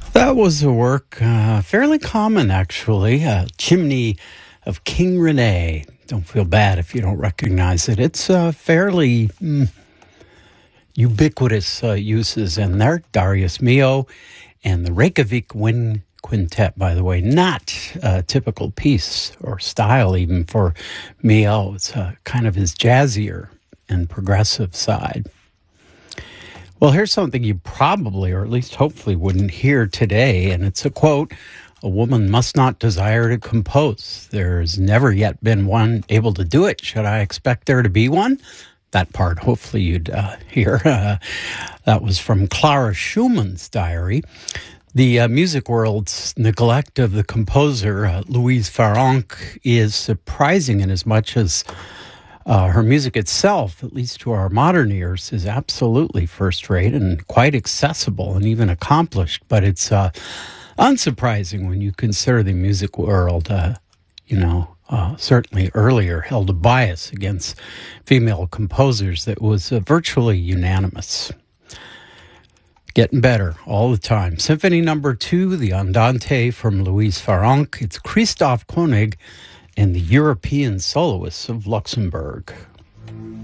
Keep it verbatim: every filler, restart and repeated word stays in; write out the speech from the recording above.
That was a work uh, fairly common, actually. Uh, Chimney of King Rene. Don't feel bad if you don't recognize it. It's uh, fairly mm, ubiquitous uh, uses in there. Darius Milhaud and the Reykjavik Wind Quintet, by the way, not a typical piece or style even for Milhaud. It's uh, kind of his jazzier and progressive side. Well, here's something you probably, or at least hopefully, wouldn't hear today, and it's a quote: "A woman must not desire to compose. There's never yet been one able to do it. Should I expect there to be one?" That part, hopefully, you'd uh, hear. Uh, that was from Clara Schumann's diary. The uh, music world's neglect of the composer, uh, Louise Farrenc, is surprising in as much as Uh, her music itself, at least to our modern ears, is absolutely first-rate and quite accessible and even accomplished. But it's uh, unsurprising when you consider the music world, uh, you know, uh, certainly earlier held a bias against female composers that was uh, virtually unanimous. Getting better all the time. Symphony Number Two, the Andante from Louise Farrenc. It's Christoph Koenig and the European Soloists of Luxembourg.